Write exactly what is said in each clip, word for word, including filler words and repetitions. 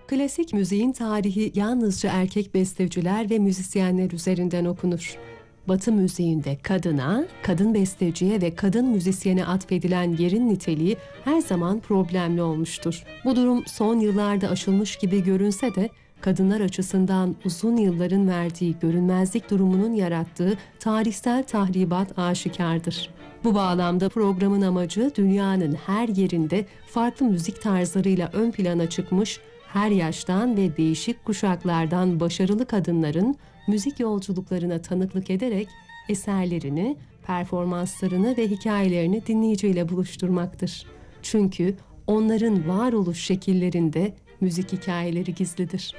Klasik müziğin tarihi yalnızca erkek besteciler ve müzisyenler üzerinden okunur. Batı müziğinde kadına, kadın besteciye ve kadın müzisyene atfedilen yerin niteliği her zaman problemli olmuştur. Bu durum son yıllarda aşılmış gibi görünse de kadınlar açısından uzun yılların verdiği görünmezlik durumunun yarattığı tarihsel tahribat aşikardır. Bu bağlamda programın amacı dünyanın her yerinde farklı müzik tarzlarıyla ön plana çıkmış, her yaştan ve değişik kuşaklardan başarılı kadınların müzik yolculuklarına tanıklık ederek eserlerini, performanslarını ve hikayelerini dinleyiciyle buluşturmaktır. Çünkü onların varoluş şekillerinde müzik hikayeleri gizlidir.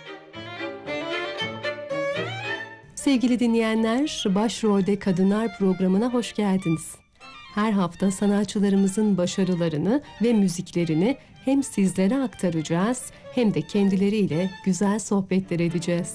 Sevgili dinleyenler, Başrolde Kadınlar programına hoş geldiniz. Her hafta sanatçılarımızın başarılarını ve müziklerini hem sizlere aktaracağız hem de kendileriyle güzel sohbetler edeceğiz.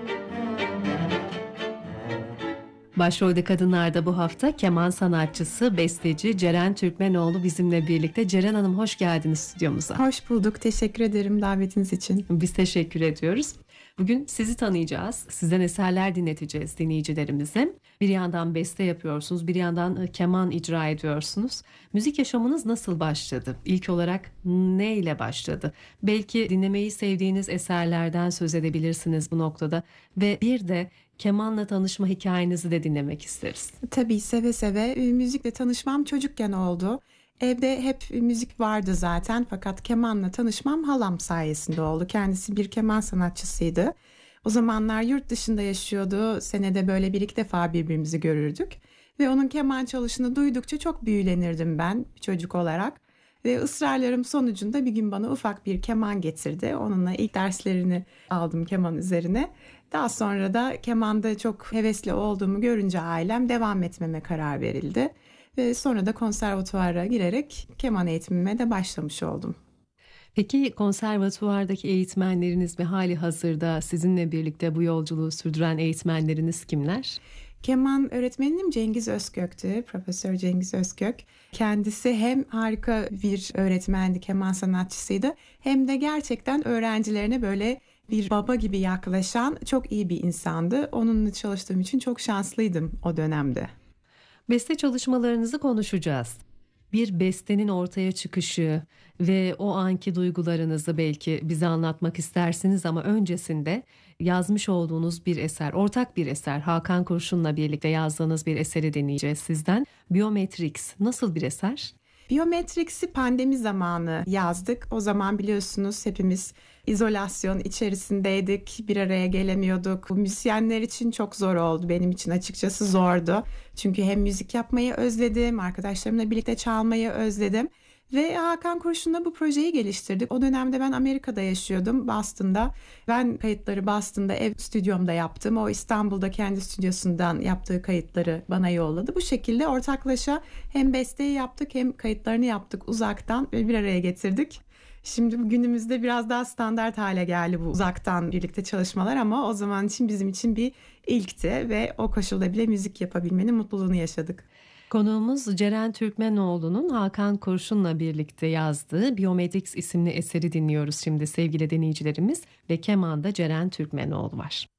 Başrolde Kadınlar'da bu hafta keman sanatçısı, besteci Ceren Türkmenoğlu bizimle birlikte. Ceren Hanım, hoş geldiniz stüdyomuza. Hoş bulduk. Teşekkür ederim davetiniz için. Biz teşekkür ediyoruz. Bugün sizi tanıyacağız. Sizden eserler dinleteceğiz dinleyicilerimize. Bir yandan beste yapıyorsunuz, bir yandan keman icra ediyorsunuz. Müzik yaşamınız nasıl başladı? İlk olarak ne ile başladı? Belki dinlemeyi sevdiğiniz eserlerden söz edebilirsiniz bu noktada. Ve bir de kemanla tanışma hikayenizi de dinlemek isteriz. Tabii, seve seve. Müzikle tanışmam çocukken oldu. Evde hep müzik vardı zaten, fakat kemanla tanışmam halam sayesinde oldu. Kendisi bir keman sanatçısıydı. O zamanlar yurt dışında yaşıyordu. Senede böyle bir iki defa birbirimizi görürdük. Ve onun keman çalışını duydukça çok büyülenirdim ben bir çocuk olarak. Ve ısrarlarım sonucunda bir gün bana ufak bir keman getirdi. Onunla ilk derslerini aldım keman üzerine. Daha sonra da kemanda çok hevesli olduğumu görünce ailem devam etmeme karar verildi. Ve sonra da konservatuvara girerek keman eğitimime de başlamış oldum. Peki konservatuvardaki eğitmenleriniz ve hali hazırda sizinle birlikte bu yolculuğu sürdüren eğitmenleriniz kimler? Keman öğretmenim Cengiz Özkök'tü, Profesör Cengiz Özkök. Kendisi hem harika bir öğretmendi, keman sanatçısıydı, hem de gerçekten öğrencilerine böyle bir baba gibi yaklaşan çok iyi bir insandı. Onunla çalıştığım için çok şanslıydım o dönemde. Beste çalışmalarınızı konuşacağız. Bir bestenin ortaya çıkışı ve o anki duygularınızı belki bize anlatmak istersiniz ama öncesinde yazmış olduğunuz bir eser, ortak bir eser, Hakan Kurşun'la birlikte yazdığınız bir eseri dinleyeceğiz sizden. Biometrix nasıl bir eser? Biometrix'i pandemi zamanı yazdık. O zaman biliyorsunuz hepimiz izolasyon içerisindeydik, bir araya gelemiyorduk. Bu müzisyenler için çok zor oldu, benim için açıkçası zordu. Çünkü hem müzik yapmayı özledim, arkadaşlarımla birlikte çalmayı özledim. Ve Hakan Kurşun'la bu projeyi geliştirdik. O dönemde ben Amerika'da yaşıyordum, Boston'da. Ben kayıtları Boston'da ev stüdyomda yaptım. O İstanbul'da kendi stüdyosundan yaptığı kayıtları bana yolladı. Bu şekilde ortaklaşa hem besteyi yaptık hem kayıtlarını yaptık uzaktan ve bir araya getirdik. Şimdi bu günümüzde biraz daha standart hale geldi bu uzaktan birlikte çalışmalar, ama o zaman için bizim için bir ilkti ve o koşulda bile müzik yapabilmenin mutluluğunu yaşadık. Konuğumuz Ceren Türkmenoğlu'nun Hakan Kurşun'la birlikte yazdığı Biometrix isimli eseri dinliyoruz şimdi sevgili dinleyicilerimiz ve kemanda Ceren Türkmenoğlu var.